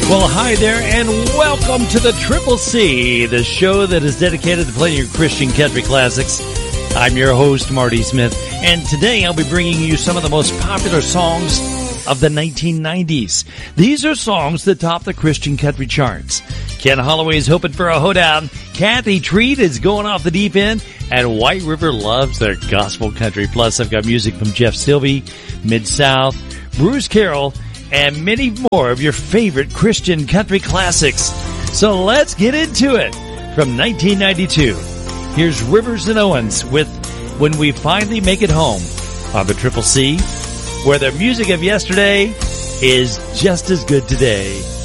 Well, hi there, and welcome to the Triple C, the show that is dedicated to playing your Christian country classics. I'm your host, Marty Smith, and today I'll be bringing you some of the most popular songs of the 1990s. These are songs that top the Christian country charts. Ken Holloway's hoping for a hoedown. Kathy Treat is going off the deep end, and White River loves their gospel country. Plus, I've got music from Jeff Sylvie, Mid-South, Bruce Carroll, and many more of your favorite Christian country classics. So let's get into it. From 1992, here's Rivers and Owens with When We Finally Make It Home on the Triple C, where the music of yesterday is just as good today.